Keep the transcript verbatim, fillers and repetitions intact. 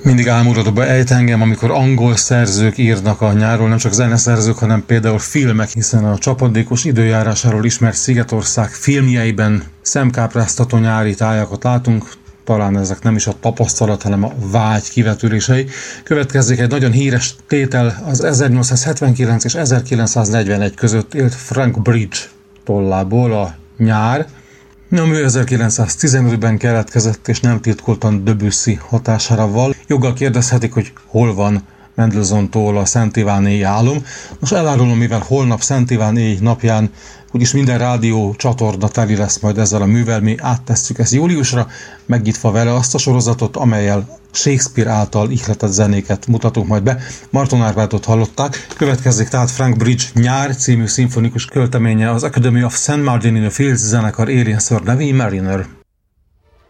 Mindig álmodozóba ejt engem, amikor angol szerzők írnak a nyárról, nem csak zeneszerzők, hanem például filmek, hiszen a csapadékos időjárásáról ismert Szigetország filmjeiben szemkápráztató nyári tájakat látunk, talán ezek nem is a tapasztalat, hanem a vágy kivetülései. Következzék egy nagyon híres tétel, az ezernyolcszázhetvenkilenc és ezerkilencszáznegyvenegy között élt Frank Bridge tollából, a Nyár. A mű ezerkilencszáztizenötben keletkezett, és nem titkoltan Debussy hatására val. Joggal kérdezhetik, hogy hol van Mendelssohn-tól a Szent Iván éj álom. Most elárulom, mivel holnap Szent Iván éj napján úgyis minden rádió csatorna teli lesz majd ezzel a művel, mi áttesszük ezt júliusra, megnyitva vele azt a sorozatot, amellyel Shakespeare által ihletett zenéket mutatunk majd be. Marton Árpádot hallották, következzék tehát Frank Bridge Nyár című szimfonikus költeménye, az Academy of Saint Martin in the Fields zenekar Alien Sir Neville Mariner.